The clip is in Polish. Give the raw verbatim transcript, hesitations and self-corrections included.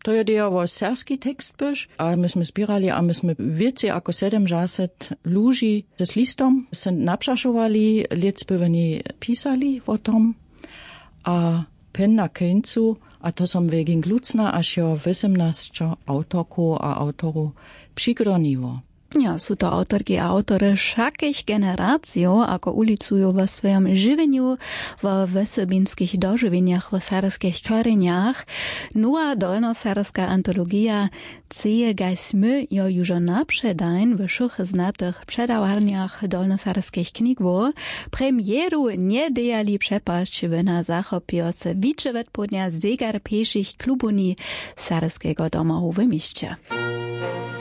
To je diejovo serski tekst byš, a my sme zbierali, a my sme viacej ako sedemdesiat ľudí s listom sa napšašovali, liec spevení písali o tom a pen na koncu, a to som vegin glucna až jo osemnásť autorku a autoru přikronilo. Ja, sú to autorky a autory všakých generácií, ako ulicujú vo svojom živeniu, vo vesobinských doživeniach, vo sarských koreniach. No a dolnosarská antológia Cie gajsmy jo južo napředajn v všech znatých předavarniach dolnosarských knigov premiéru nedejali přepašť na zachopiace výčevet podňa zegar peších klubuni sarského domohu v mišće.